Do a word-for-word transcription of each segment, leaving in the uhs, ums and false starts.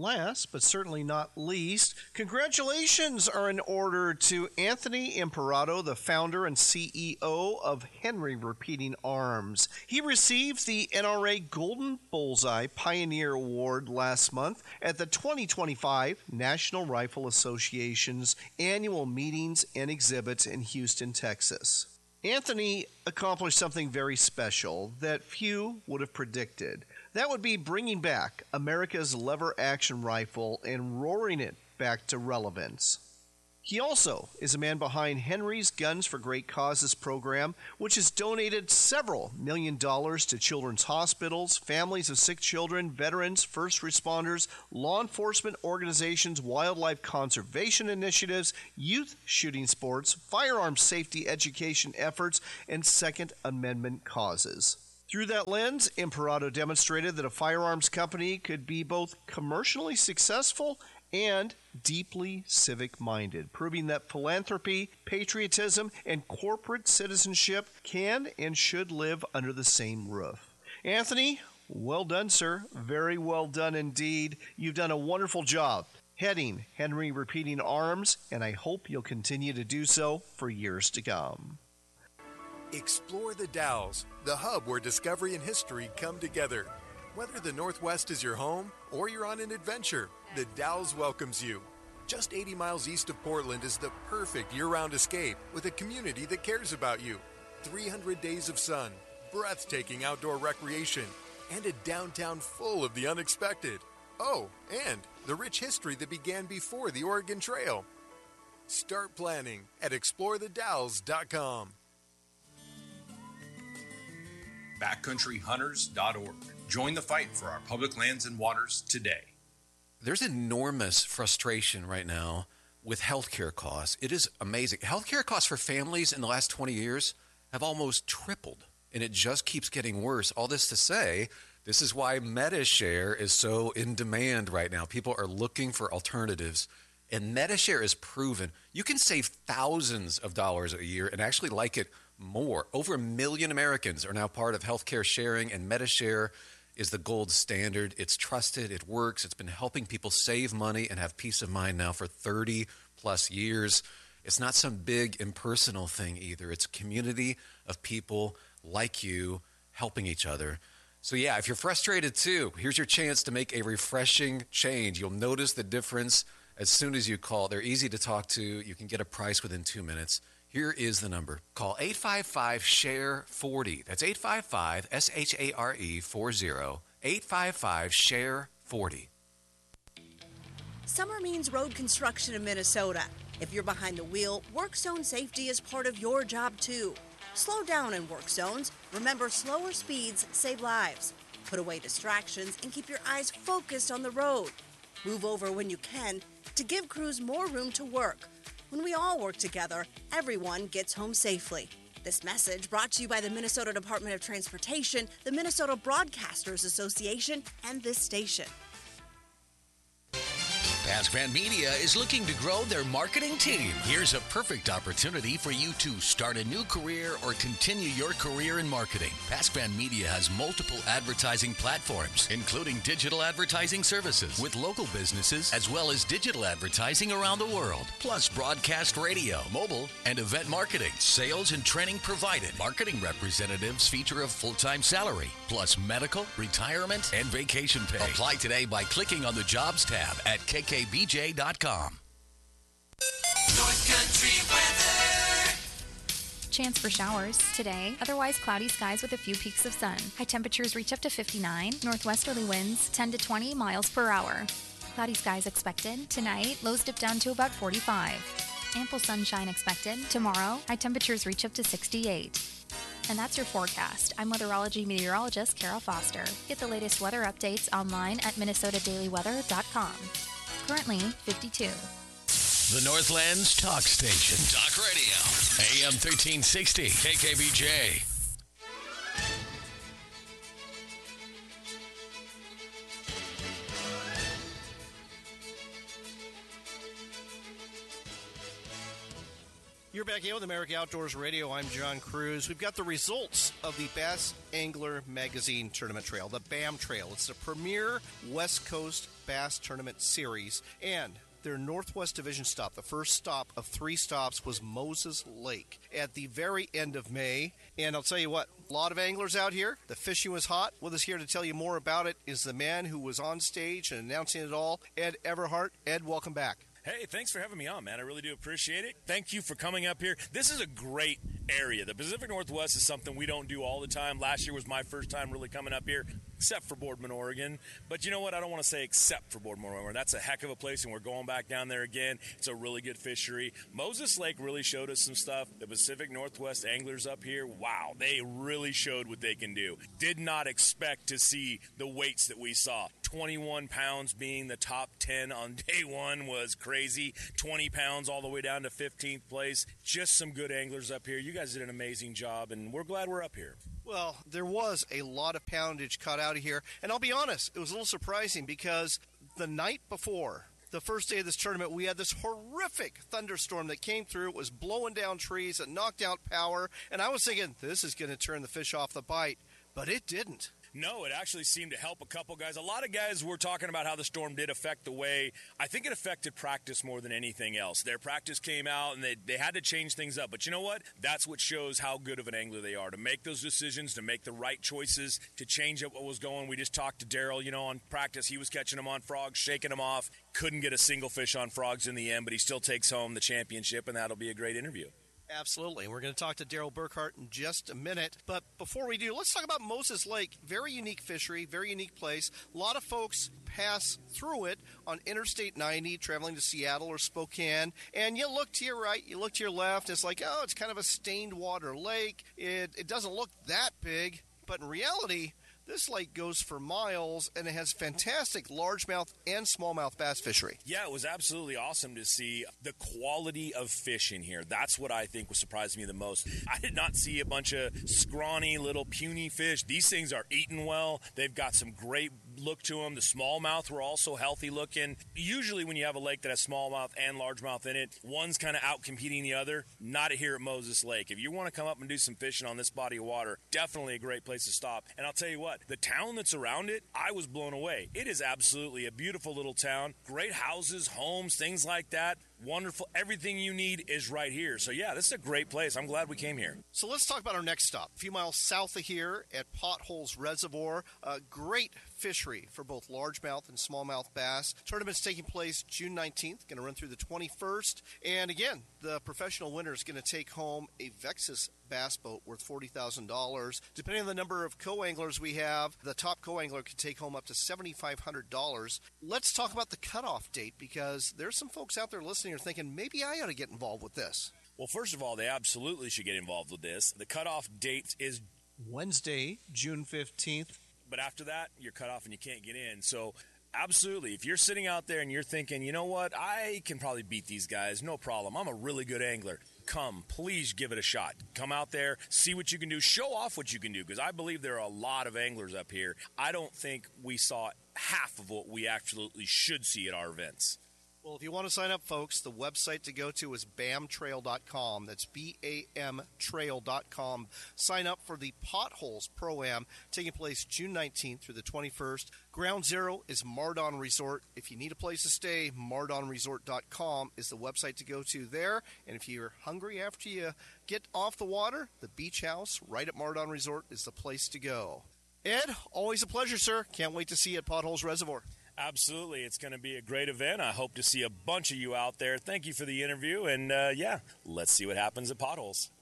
last, but certainly not least, congratulations are in order to Anthony Imperato, the founder and C E O of Henry Repeating Arms. He received the N R A Golden Bullseye Pioneer Award last month at the twenty twenty-five National Rifle Association's annual meetings and exhibits in Houston, Texas. Anthony accomplished something very special that few would have predicted. That would be bringing back America's lever-action rifle and roaring it back to relevance. He also is a man behind Henry's Guns for Great Causes program, which has donated several million dollars to children's hospitals, families of sick children, veterans, first responders, law enforcement organizations, wildlife conservation initiatives, youth shooting sports, firearms safety education efforts, and Second Amendment causes. Through that lens, Imperato demonstrated that a firearms company could be both commercially successful and deeply civic-minded, proving that philanthropy, patriotism, and corporate citizenship can and should live under the same roof. Anthony, well done, sir. Very well done indeed. You've done a wonderful job heading Henry Repeating Arms, and I hope you'll continue to do so for years to come. Explore the Dalles, the hub where discovery and history come together. Whether the Northwest is your home or you're on an adventure, the Dalles welcomes you. Just eighty miles east of Portland is the perfect year-round escape with a community that cares about you. three hundred days of sun, breathtaking outdoor recreation, and a downtown full of the unexpected. Oh, and the rich history that began before the Oregon Trail. Start planning at explore the dalles dot com. backcountry hunters dot org. Join the fight for our public lands and waters today. There's enormous frustration right now with healthcare costs. It is amazing. Healthcare costs for families in the last twenty years have almost tripled, and it just keeps getting worse. All this to say, this is why MediShare is so in demand right now. People are looking for alternatives, and MediShare is proven. You can save thousands of dollars a year and actually like it more. Over a million Americans are now part of healthcare sharing, and MediShare is the gold standard. It's trusted. It works. It's been helping people save money and have peace of mind now for thirty plus years. It's not some big impersonal thing either. It's a community of people like you helping each other. So yeah, if you're frustrated too, here's your chance to make a refreshing change. You'll notice the difference as soon as you call. They're easy to talk to. You can get a price within two minutes. Here is the number. Call eight five five, S H A R E, forty. That's eight five five, S H A R E, forty. eight five five, S H A R E, forty. Summer means road construction in Minnesota. If you're behind the wheel, work zone safety is part of your job too. Slow down in work zones. Remember, slower speeds save lives. Put away distractions and keep your eyes focused on the road. Move over when you can to give crews more room to work. When we all work together, everyone gets home safely. This message brought to you by the Minnesota Department of Transportation, the Minnesota Broadcasters Association, and this station. Pascran Media is looking to grow their marketing team. Here's a perfect opportunity for you to start a new career or continue your career in marketing. Pascran Media has multiple advertising platforms, including digital advertising services with local businesses, as well as digital advertising around the world, plus broadcast radio, mobile, and event marketing. Sales and training provided. Marketing representatives feature a full-time salary, plus medical, retirement, and vacation pay. Apply today by clicking on the Jobs tab at K K B J dot com. North Country weather. Chance for showers today. Otherwise cloudy skies with a few peaks of sun. High temperatures reach up to fifty-nine. Northwesterly winds ten to twenty miles per hour. Cloudy skies expected. Tonight, lows dip down to about forty-five. Ample sunshine expected. Tomorrow, high temperatures reach up to sixty-eight. And that's your forecast. I'm weatherology meteorologist Kara Foster. Get the latest weather updates online at minnesota daily weather dot com. Currently fifty-two. The Northlands Talk Station. Talk Radio. A M thirteen sixty. K K B J. You're back in with America Outdoors Radio. I'm John Cruz. We've got the results of the Bass Angler Magazine Tournament Trail, the BAM Trail. It's the premier West Coast Bass Tournament Series, and their Northwest Division stop, the first stop of three stops, was Moses Lake at the very end of May. And I'll tell you what, a lot of anglers out here. The fishing was hot. With us here to tell you more about it is the man who was on stage and announcing it all, Ed Everhart. Ed, welcome back. Hey, thanks for having me on, man. I really do appreciate it. Thank you for coming up here. This is a great area. The Pacific Northwest is something we don't do all the time. Last year was my first time really coming up here, except for Boardman, Oregon. But you know what? I don't want to say except for Boardman, Oregon. That's a heck of a place, and we're going back down there again. It's a really good fishery. Moses Lake really showed us some stuff. The Pacific Northwest anglers up here, wow, they really showed what they can do. Did not expect to see the weights that we saw. twenty-one pounds being the top ten on day one was crazy. twenty pounds all the way down to fifteenth place. Just some good anglers up here. You guys did an amazing job, and we're glad we're up here. Well, there was a lot of poundage caught out of here, and I'll be honest, it was a little surprising because the night before the first day of this tournament, we had this horrific thunderstorm that came through. It was blowing down trees, it knocked out power, and I was thinking, this is going to turn the fish off the bite, but it didn't. No, it actually seemed to help a couple guys. A lot of guys were talking about how the storm did affect the way. I think it affected practice more than anything else. Their practice came out, and they, they had to change things up. But you know what? That's what shows how good of an angler they are, to make those decisions, to make the right choices, to change up what was going. We just talked to Daryl, you know, on practice. He was catching them on frogs, shaking them off. Couldn't get a single fish on frogs in the end, but he still takes home the championship, and that'll be a great interview. Absolutely. We're going to talk to Daryl Burkhart in just a minute. But before we do, let's talk about Moses Lake. Very unique fishery, very unique place. A lot of folks pass through it on Interstate ninety, traveling to Seattle or Spokane. And you look to your right, you look to your left, it's like, oh, it's kind of a stained water lake. It, it doesn't look that big. But in reality, this lake goes for miles, and it has fantastic largemouth and smallmouth bass fishery. Yeah, it was absolutely awesome to see the quality of fish in here. That's what I think was surprised me the most. I did not see a bunch of scrawny little puny fish. These things are eating well. They've got some great look to them. The smallmouth were also healthy looking. Usually when you have a lake that has smallmouth and largemouth in it, one's kind of out competing the other. Not here at Moses Lake. If you want to come up and do some fishing on this body of water, definitely a great place to stop. And I'll tell you what, the town that's around it, I was blown away. It is absolutely a beautiful little town. Great houses, homes, things like that. Wonderful. Everything you need is right here. So, yeah, this is a great place. I'm glad we came here. So let's talk about our next stop. A few miles south of here at Potholes Reservoir. A great fishery for both largemouth and smallmouth bass. Tournament's taking place June nineteenth. Going to run through the twenty-first. And, again, the professional winner is going to take home a Vexus bass boat worth forty thousand dollars. Depending on the number of co-anglers we have, the top co-angler could take home up to seven thousand five hundred dollars. Let's talk about the cutoff date, because there's some folks out there listening who are thinking, maybe I ought to get involved with this. Well, first of all, they absolutely should get involved with this. The cutoff date is Wednesday, June fifteenth. But after that, you're cut off and you can't get in. So absolutely, if you're sitting out there and you're thinking, you know what, I can probably beat these guys, no problem. I'm a really good angler. Come, please give it a shot. Come out there, see what you can do, show off what you can do, because I believe there are a lot of anglers up here. I don't think we saw half of what we absolutely should see at our events. Well, if you want to sign up, folks, the website to go to is bam trail dot com. That's B A M trail dot com. Sign up for the Potholes Pro-Am, taking place June nineteenth through the twenty-first. Ground Zero is Mardon Resort. If you need a place to stay, mardon resort dot com is the website to go to there. And if you're hungry after you get off the water, the Beach House right at Mardon Resort is the place to go. Ed, always a pleasure, sir. Can't wait to see you at Potholes Reservoir. Absolutely. It's going to be a great event. I hope to see a bunch of you out there. Thank you for the interview. And, uh, yeah, let's see what happens at Potholes.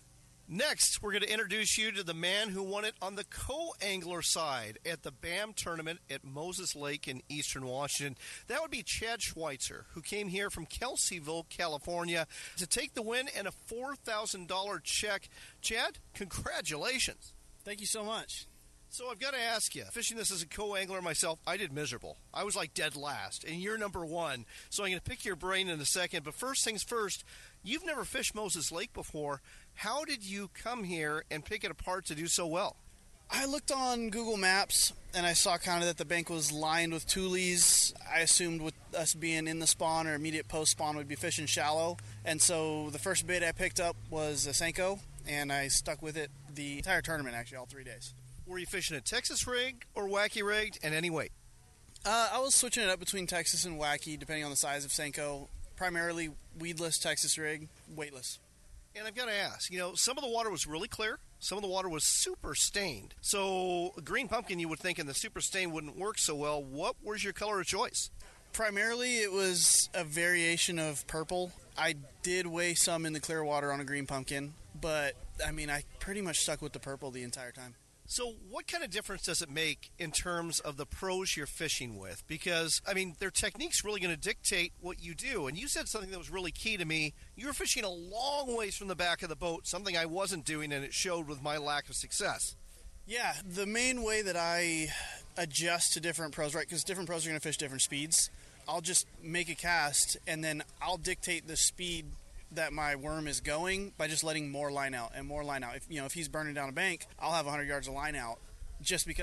Next, we're going to introduce you to the man who won it on the co-angler side at the BAM tournament at Moses Lake in eastern Washington. That would be Chad Schweitzer, who came here from Kelseyville, California, to take the win and a four thousand dollars check. Chad, congratulations. Thank you so much. So I've got to ask you, fishing this as a co-angler myself, I did miserable. I was like dead last, and you're number one. So I'm going to pick your brain in a second. But first things first, you've never fished Moses Lake before. How did you come here and pick it apart to do so well? I looked on Google Maps, and I saw kind of that the bank was lined with tules. I assumed with us being in the spawn or immediate post-spawn, we'd be fishing shallow. And so the first bait I picked up was a Senko, and I stuck with it the entire tournament, actually, all three days. Were you fishing a Texas rig or wacky rigged, and any weight? Uh, I was switching it up between Texas and wacky, depending on the size of Senko. Primarily weedless Texas rig, weightless. And I've got to ask, you know, some of the water was really clear. Some of the water was super stained. So green pumpkin, you would think in the super stain wouldn't work so well. What was your color of choice? Primarily, it was a variation of purple. I did weigh some in the clear water on a green pumpkin, but, I mean, I pretty much stuck with the purple the entire time. So what kind of difference does it make in terms of the pros you're fishing with? Because, I mean, their technique's really going to dictate what you do. And you said something that was really key to me. You were fishing a long ways from the back of the boat, something I wasn't doing, and it showed with my lack of success. Yeah, the main way that I adjust to different pros, right, because different pros are going to fish different speeds, I'll just make a cast, and then I'll dictate the speed that my worm is going by just letting more line out and more line out. If you know if he's burning down a bank, I'll have one hundred yards of line out just because